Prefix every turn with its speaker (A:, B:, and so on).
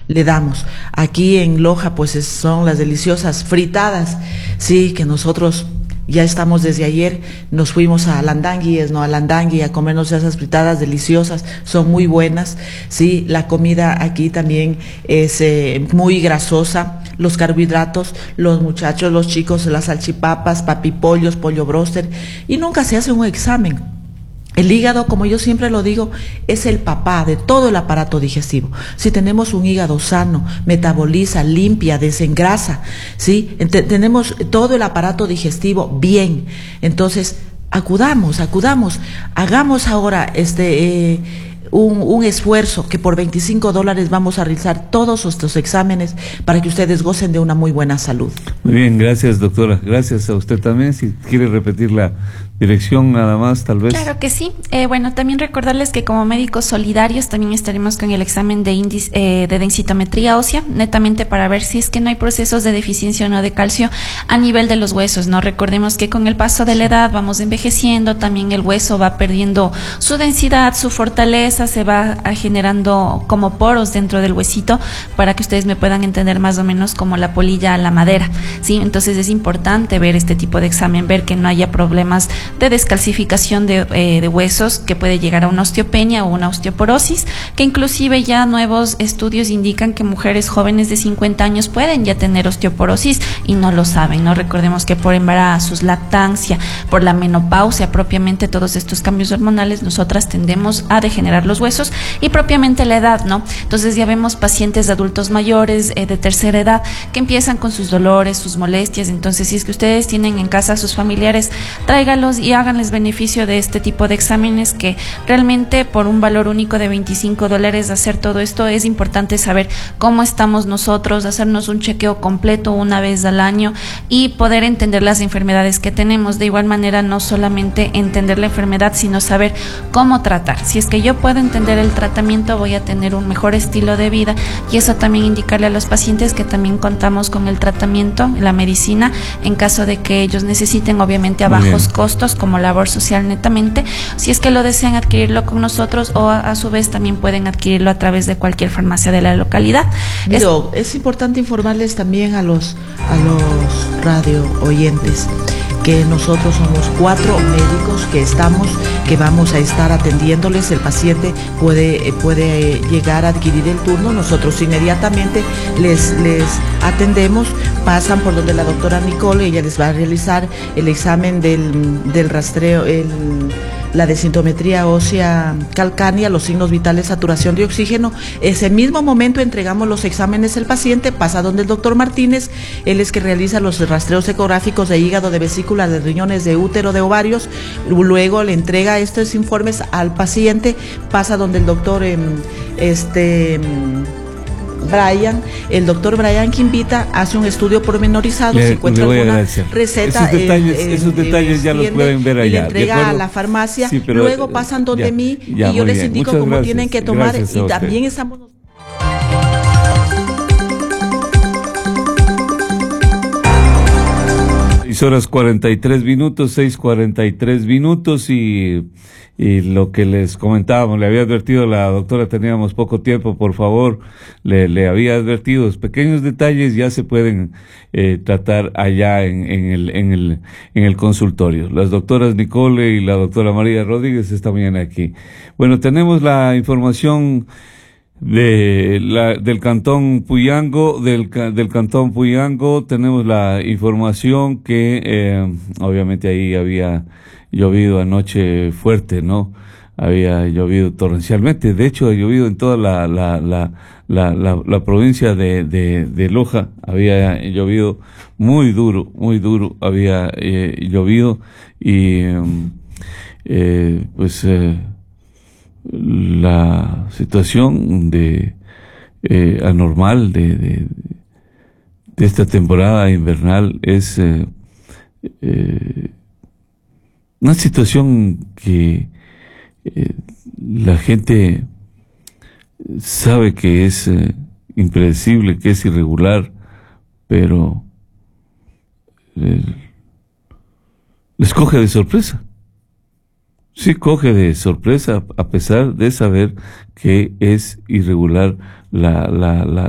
A: le damos. Aquí en Loja pues son las deliciosas fritadas, sí, que nosotros ya estamos desde ayer, nos fuimos a Landanguis, ¿no? A Landangui a comernos esas fritadas deliciosas, son muy buenas, sí, la comida aquí también es muy grasosa, los carbohidratos, los muchachos, los chicos, las salchipapas, papipollos, pollo bróster, y nunca se hace un examen. El hígado, como yo siempre lo digo, es el papá de todo el aparato digestivo. Si tenemos un hígado sano, metaboliza, limpia, desengrasa, ¿sí? Tenemos todo el aparato digestivo bien. Entonces, acudamos, hagamos ahora un esfuerzo que por $25 vamos a realizar todos estos exámenes para que ustedes gocen de una muy buena salud.
B: Muy bien, gracias doctora, gracias a usted también. Si quiere repetir la dirección nada más, tal vez.
C: Claro que sí. Bueno, también recordarles que como médicos solidarios también estaremos con el examen de índice de densitometría ósea, netamente para ver si es que no hay procesos de deficiencia o no de calcio a nivel de los huesos, ¿no? Recordemos que con el paso de la edad vamos envejeciendo, también el hueso va perdiendo su densidad, su fortaleza, se va generando como poros dentro del huesito, para que ustedes me puedan entender más o menos como la polilla a la madera, ¿sí? Entonces es importante ver este tipo de examen, ver que no haya problemas de descalcificación de huesos, que puede llegar a una osteopenia o una osteoporosis, que inclusive ya nuevos estudios indican que mujeres jóvenes de 50 años pueden ya tener osteoporosis y no lo saben, ¿no? Recordemos que por embarazos, lactancia, por la menopausia, propiamente todos estos cambios hormonales, nosotras tendemos a degenerar los huesos, y propiamente la edad, ¿no? Entonces ya vemos pacientes adultos mayores de tercera edad que empiezan con sus dolores, sus molestias. Entonces, si es que ustedes tienen en casa a sus familiares, tráigalos y háganles beneficio de este tipo de exámenes, que realmente por un valor único de $25 hacer todo esto. Es importante saber cómo estamos nosotros, hacernos un chequeo completo una vez al año y poder entender las enfermedades que tenemos. De igual manera, no solamente entender la enfermedad, sino saber cómo tratar. Si es que yo puedo entender el tratamiento, voy a tener un mejor estilo de vida, y eso también indicarle a los pacientes que también contamos con el tratamiento, la medicina, en caso de que ellos necesiten, obviamente a bajos costos, como labor social netamente, si es que lo desean adquirirlo con nosotros, o a su vez también pueden adquirirlo a través de cualquier farmacia de la localidad.
A: Pero es importante informarles también a los radio oyentes que nosotros somos 4 médicos que vamos a estar atendiéndoles. El paciente puede llegar a adquirir el turno, nosotros inmediatamente les atendemos, pasan por donde la doctora Nicole, ella les va a realizar el examen del rastreo, la densitometría ósea calcánea, los signos vitales, saturación de oxígeno. Ese mismo momento entregamos los exámenes al paciente, pasa donde el doctor Martínez, él es que realiza los rastreos ecográficos de hígado, de vesícula, de riñones, de útero, de ovarios, luego le entrega estos informes al paciente, pasa donde el doctor el doctor Brian Quimbita hace un estudio pormenorizado, si encuentra alguna receta,
B: esos detalles ya los pueden ver allá.
A: Y le entrega a la farmacia, sí, luego pasan donde mí y yo les indico cómo tienen que tomar. Y también estamos...
B: 6:43 y lo que les comentábamos, le había advertido a la doctora, teníamos poco tiempo, por favor, le había advertido, los pequeños detalles ya se pueden tratar allá en el consultorio. Las doctoras Nicole y la doctora María Rodríguez están mañana aquí. Bueno, tenemos la información del Cantón Puyango, del Cantón Puyango. Tenemos la información que obviamente ahí había llovido anoche fuerte, ¿no? Había llovido torrencialmente, de hecho ha llovido en toda la provincia de Loja, había llovido muy duro, había llovido y la situación anormal de esta temporada invernal es una situación que la gente sabe que es impredecible, que es irregular, pero les coge de sorpresa. Sí, coge de sorpresa, a pesar de saber que es irregular la